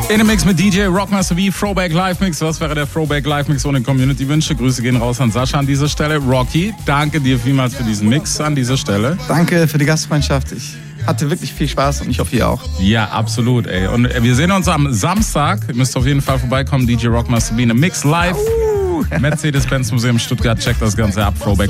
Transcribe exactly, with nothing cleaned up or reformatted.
In dem Mix mit D J Rockmaster B, Throwback Live Mix. Was wäre der Throwback Live Mix ohne Community-Wünsche? Grüße gehen raus an Sascha an dieser Stelle. Rocky, danke dir vielmals für diesen Mix an dieser Stelle. Danke für die Gastfreundschaft. Ich hatte wirklich viel Spaß und ich hoffe, ihr auch. Ja, absolut, ey. Und wir sehen uns am Samstag. Ihr müsst auf jeden Fall vorbeikommen. D J Rockmaster B, eine Mix live. Mercedes-Benz Museum Stuttgart. Checkt das Ganze ab. Throwback